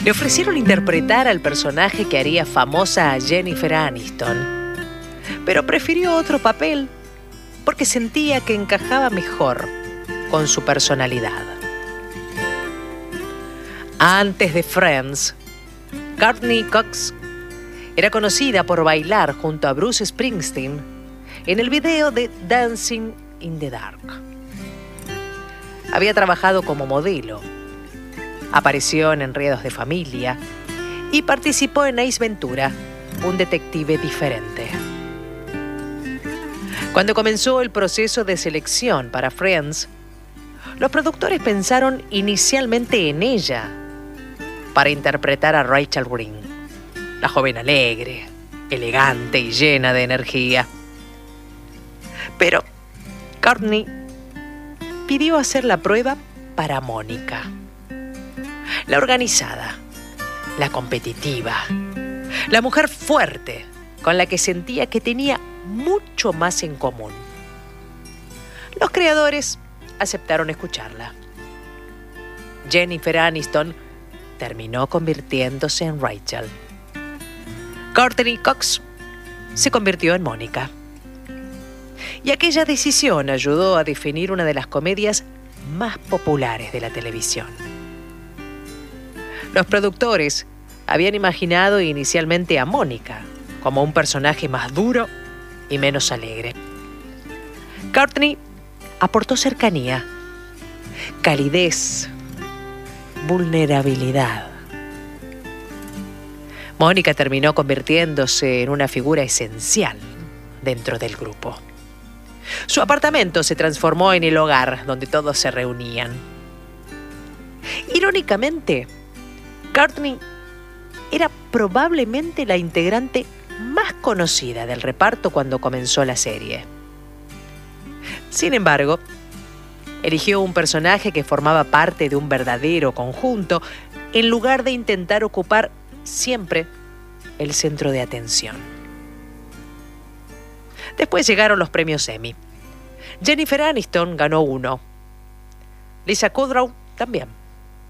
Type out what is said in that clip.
Le ofrecieron interpretar al personaje que haría famosa a Jennifer Aniston, pero prefirió otro papel porque sentía que encajaba mejor con su personalidad. Antes de Friends, Courteney Cox era conocida por bailar junto a Bruce Springsteen en el video de Dancing in the Dark. Había trabajado como modelo, apareció en Enredos de Familia y participó en Ace Ventura, un detective diferente. Cuando comenzó el proceso de selección para Friends, los productores pensaron inicialmente en ella para interpretar a Rachel Green, la joven alegre, elegante y llena de energía. Pero Courteney pidió hacer la prueba para Mónica, la organizada, la competitiva, la mujer fuerte con la que sentía que tenía mucho más en común. Los creadores aceptaron escucharla. Jennifer Aniston terminó convirtiéndose en Rachel. Courteney Cox se convirtió en Mónica. Y aquella decisión ayudó a definir una de las comedias más populares de la televisión. Los productores habían imaginado inicialmente a Mónica como un personaje más duro y menos alegre. Courteney aportó cercanía, calidez, vulnerabilidad. Mónica terminó convirtiéndose en una figura esencial dentro del grupo. Su apartamento se transformó en el hogar donde todos se reunían. Irónicamente, Courteney era probablemente la integrante más conocida del reparto cuando comenzó la serie. Sin embargo, eligió un personaje que formaba parte de un verdadero conjunto en lugar de intentar ocupar siempre el centro de atención. Después llegaron los premios Emmy. Jennifer Aniston ganó uno. Lisa Kudrow también.